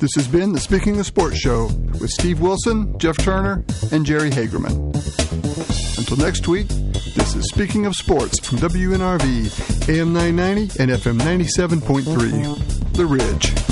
This has been the Speaking of Sports Show with Steve Wilson, Jeff Turner, and Jerry Hagerman. Until next week, this is Speaking of Sports from WNRV, AM 990 and FM 97.3, The Ridge.